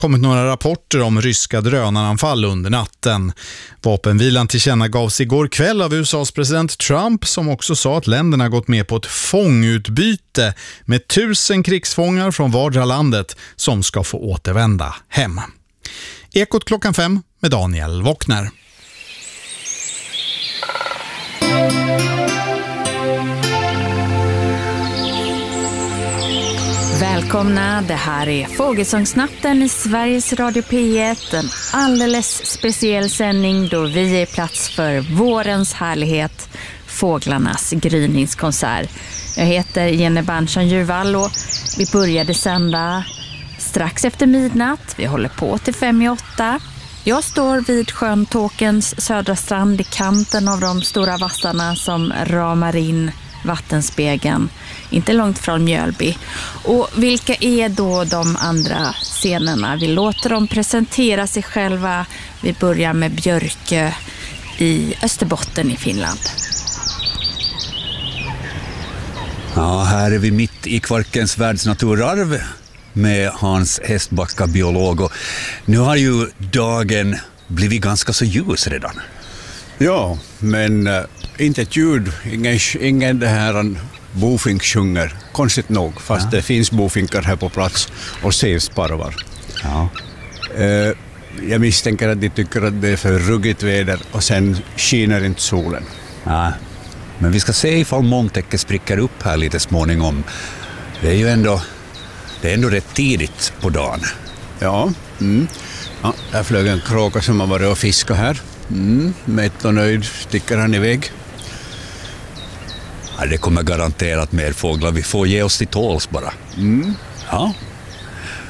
kommit några rapporter om ryska drönaranfall under natten. Vapenvilan tillkännagavs igår kväll av USAs president Trump, som också sa att länderna gått med på ett fångutbyte med 1000 krigsfångar från vardera landet som ska få återvända hem. Ekot 5:00 med Daniel Wockner. Välkomna, det här är Fågelsångsnatten i Sveriges Radio P1. En alldeles speciell sändning då vi är plats för vårens härlighet, fåglarnas gryningskonsert. Jag heter Jenny Berntsson-Juvall och vi började sända strax efter midnatt. Vi håller på till 5:08. Jag står vid sjön Tåkens södra strand i kanten av de stora vassarna som ramar in vattenspegeln, inte långt från Mjölby. Och vilka är då de andra scenerna? Vi låter dem presentera sig själva. Vi börjar med Björkö i Österbotten i Finland. Ja, här är vi mitt i Kvarkens världsnaturarv med Hans Hestbacka, biolog. Och nu har ju dagen blivit ganska så ljus redan. Ja, men inte ett ljud, ingen det här bofink sjunger, konstigt nog, fast det finns bofinkar här på plats och sevsparvar. Ja. Jag misstänker att de tycker att det är för ruggigt väder och sen skiner inte solen. Ja, men vi ska se ifall molntäcket spricker upp här lite småningom. Det är ju ändå rätt tidigt på dagen. Ja, ja, där flög en kråka som har varit och fiskat här. Mätt och nöjd sticker han iväg. Ja, det kommer garanterat mer fåglar. Vi får ge oss till tåls bara. Ja,